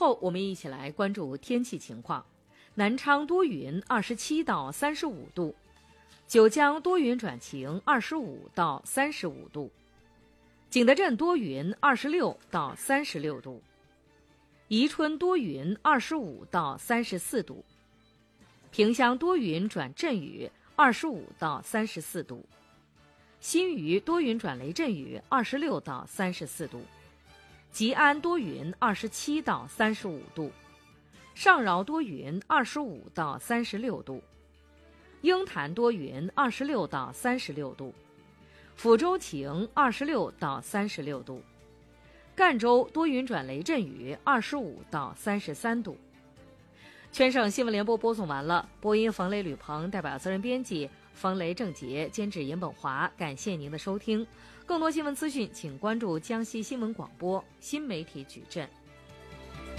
后我们一起来关注天气情况。南昌多云，27到35度；九江多云转晴，25到35度；景德镇多云，26到36度；宜春多云，25到34度；萍乡多云转阵雨，25到34度；新余多云转雷阵雨，26到34度；吉安多云，27到35度；上饶多云，25到36度；鹰潭多云，26到36度；抚州晴，26到36度；赣州多云转雷阵雨，25到33度。全省新闻联播播送完了，播音冯雷、吕鹏，代表责任编辑冯雷、郑杰，监制严本华。感谢您的收听，更多新闻资讯请关注江西新闻广播新媒体矩阵。